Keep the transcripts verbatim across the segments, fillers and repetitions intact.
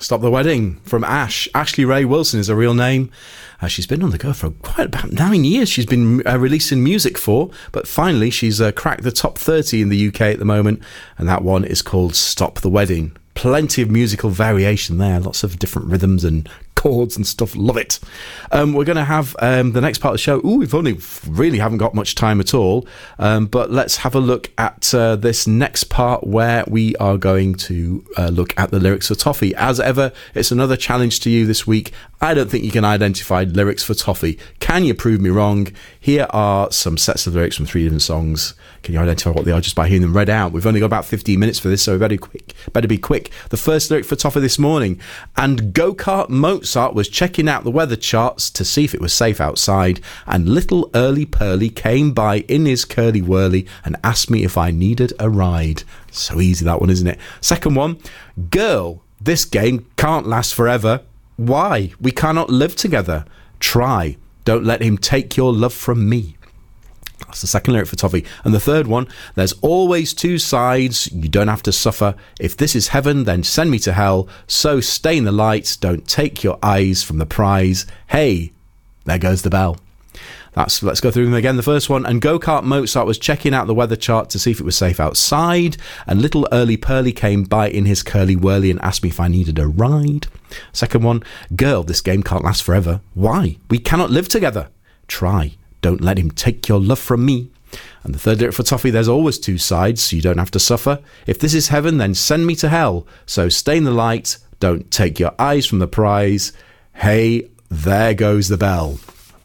Stop the Wedding from Ash. Ashley Ray Wilson is her real name. Uh, she's been on the go for quite about nine years. She's been uh, releasing music for, but finally she's uh, cracked the top thirty in the U K at the moment, and that one is called Stop the Wedding. Plenty of musical variation there, lots of different rhythms and chords and stuff. Love it. Um, we're going to have um, the next part of the show. Ooh, we've only really haven't got much time at all, um, but let's have a look at uh, this next part where we are going to uh, look at the lyrics for Toffee. As ever, it's another challenge to you this week. I don't think you can identify lyrics for Toffee. Can you prove me wrong? Here are some sets of lyrics from three different songs. Can you identify what they are just by hearing them read out? We've only got about fifteen minutes for this, so we better quick. Better be quick. The first lyric for Toffee this morning. And go-kart Mozart was checking out the weather charts to see if it was safe outside, and little Early Pearly came by in his curly whirly and asked me if I needed a ride. So easy, that one, isn't it? Second one. Girl, this game can't last forever. Why? We cannot live together. Try. Don't let him take your love from me. That's the second lyric for Toffee. And the third one, there's always two sides. You don't have to suffer. If this is heaven, then send me to hell. So stay in the light. Don't take your eyes from the prize. Hey, there goes the bell. That's, let's go through them again. The first one, and go-kart Mozart was checking out the weather chart to see if it was safe outside, and little Early Pearly came by in his curly whirly and asked me if I needed a ride. Second one, girl, this game can't last forever. Why? We cannot live together. Try. Don't let him take your love from me. And the third lyric for Toffee, there's always two sides, so you don't have to suffer. If this is heaven, then send me to hell. So stay in the light. Don't take your eyes from the prize. Hey, there goes the bell.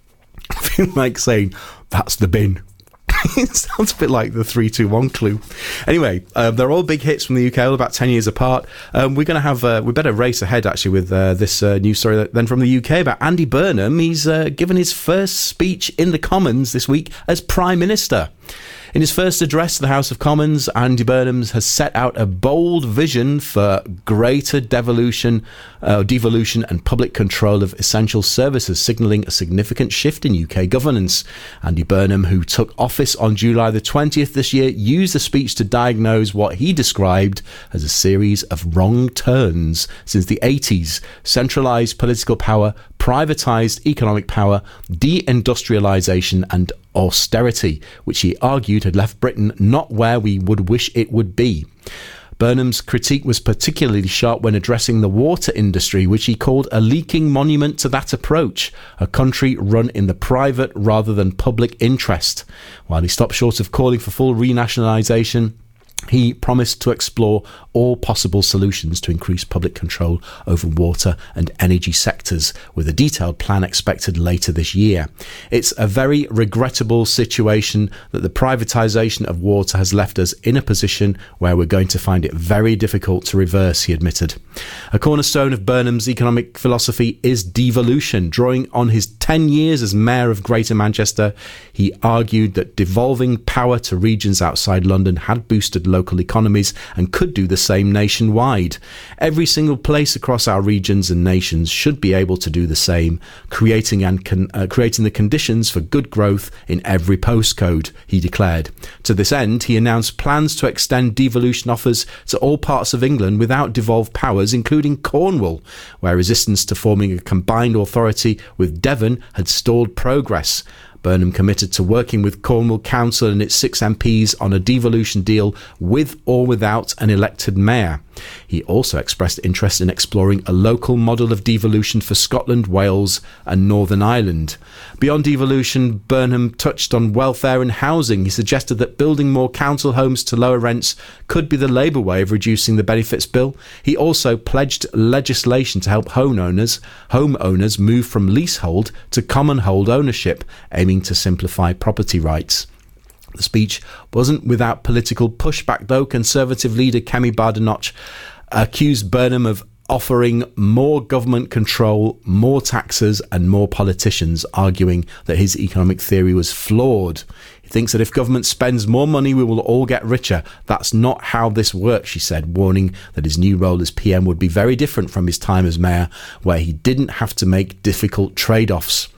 I feel like saying, that's the bin. It sounds a bit like the three two one clue. Anyway, uh, they're all big hits from the U K, all about ten years apart. Um, we're going to have, uh, we better race ahead actually with uh, this uh, news story then from the U K about Andy Burnham. He's uh, given his first speech in the Commons this week as Prime Minister. In his first address to the House of Commons, Andy Burnham has set out a bold vision for greater devolution, uh, devolution and public control of essential services, signalling a significant shift in U K governance. Andy Burnham, who took office on July the twentieth this year, used the speech to diagnose what he described as a series of wrong turns since the eighties: centralised political power, privatised economic power, deindustrialisation and austerity, which he argued had left Britain not where we would wish it would be. Burnham's critique was particularly sharp when addressing the water industry, which he called a leaking monument to that approach, a country run in the private rather than public interest. While he stopped short of calling for full renationalisation, he promised to explore all possible solutions to increase public control over water and energy sectors, with a detailed plan expected later this year. It's a very regrettable situation that the privatisation of water has left us in a position where we're going to find it very difficult to reverse, he admitted. A cornerstone of Burnham's economic philosophy is devolution. Drawing on his ten years as Mayor of Greater Manchester, he argued that devolving power to regions outside London had boosted local economies and could do the same nationwide. Every single place across our regions and nations should be able to do the same, creating and con- uh, creating the conditions for good growth in every postcode, he declared. To this end, he announced plans to extend devolution offers to all parts of England without devolved powers, including Cornwall, where resistance to forming a combined authority with Devon had stalled progress. Burnham committed to working with Cornwall Council and its six M Ps on a devolution deal with or without an elected mayor. He also expressed interest in exploring a local model of devolution for Scotland, Wales and Northern Ireland. Beyond devolution, Burnham touched on welfare and housing. He suggested that building more council homes to lower rents could be the Labour way of reducing the benefits bill. He also pledged legislation to help homeowners, homeowners move from leasehold to common hold ownership, aiming to simplify property rights. The speech wasn't without political pushback, though. Conservative leader Kemi Badenoch accused Burnham of offering more government control, more taxes and more politicians, arguing that his economic theory was flawed. He thinks that if government spends more money, we will all get richer. That's not how this works, she said, warning that his new role as P M would be very different from his time as mayor, where he didn't have to make difficult trade-offs.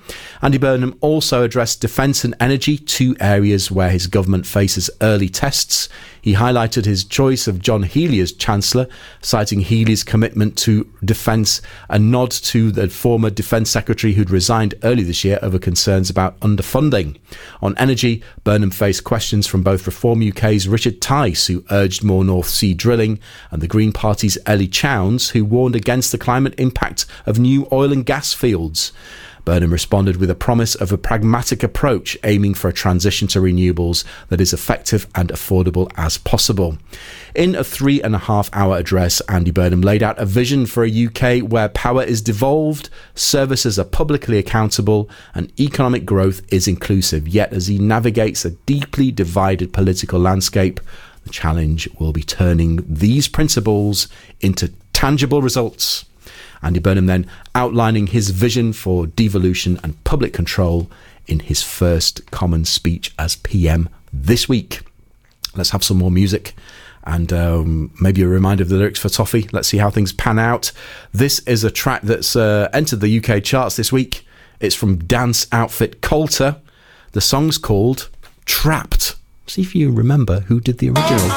Andy Burnham also addressed defence and energy, two areas where his government faces early tests. He highlighted his choice of John Healey as Chancellor, citing Healey's commitment to defence, a nod to the former Defence Secretary who'd resigned early this year over concerns about underfunding. On energy, Burnham faced questions from both Reform U K's Richard Tice, who urged more North Sea drilling, and the Green Party's Ellie Chowns, who warned against the climate impact of new oil and gas fields. Burnham responded with a promise of a pragmatic approach, aiming for a transition to renewables that is effective and affordable as possible. In a three and a half hour address, Andy Burnham laid out a vision for a U K where power is devolved, services are publicly accountable, and economic growth is inclusive. Yet, as he navigates a deeply divided political landscape, the challenge will be turning these principles into tangible results. Andy Burnham then outlining his vision for devolution and public control in his first common speech as P M this week. Let's have some more music and um, maybe a reminder of the lyrics for Toffee. Let's see how things pan out. This is a track that's uh, entered the U K charts this week. It's from dance outfit Coulter. The song's called Trapped. See if you remember who did the original.